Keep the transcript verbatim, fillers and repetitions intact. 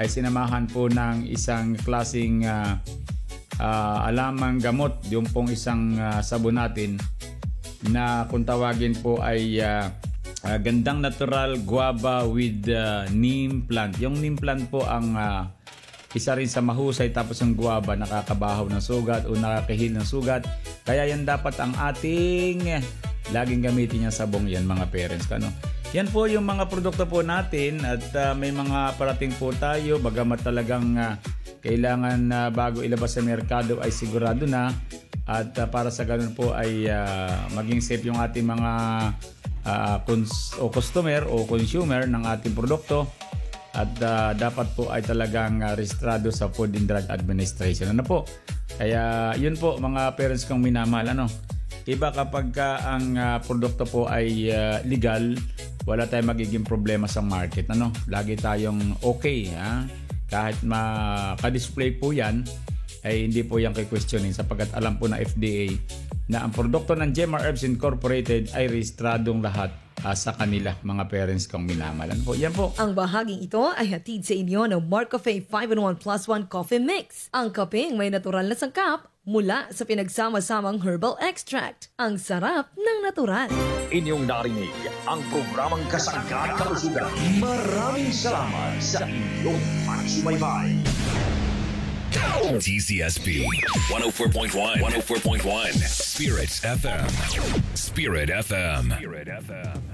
ay sinamahan po ng isang klaseng uh, uh, alamang gamot, yung pong isang uh, sabon natin na kung tawagin po ay uh, uh, gandang natural guava with uh, neem plant. Yung neem plant po ang uh, isa rin sa mahusay, tapos ang guava nakakabahaw ng sugat o nakakahil ng sugat. Kaya yan dapat ang ating laging gamitin yung sabong yan, mga parents. Ano? Yan po yung mga produkto po natin at uh, may mga parating po tayo. Bagamat talagang uh, kailangan uh, bago ilabas sa merkado ay sigurado na. At uh, para sa ganun po ay uh, maging safe yung ating mga uh, cons- o customer o consumer ng ating produkto. At uh, dapat po ay talagang uh, rehistrado sa Food and Drug Administration. Ano po? Kaya yun po mga parents kong minamahal. Ano? Iba kapag ka ang uh, produkto po ay uh, legal, wala tayong magiging problema sa market. Ano? Lagi tayong okay. Ha? Kahit maka-display po yan, ay hindi po yan kay-questionin sapagkat alam po na F D A na ang produkto ng Gemma Herbs Incorporated ay rehistradong lahat uh, sa kanila, mga parents kong minamalan po. Yan po. Ang bahaging ito ay hatid sa inyo ng Marcafe five in one plus one Coffee Mix. Ang kapeng may natural na sangkap mula sa pinagsama-samang herbal extract. Ang sarap ng natural. Inyong narinig ang programang Kasangga Kalusugan. Maraming salamat sa inyong pagsubaybay. T C S P one oh four point one, one oh four point one Spirit F M. Spirit F M. Spirit F M.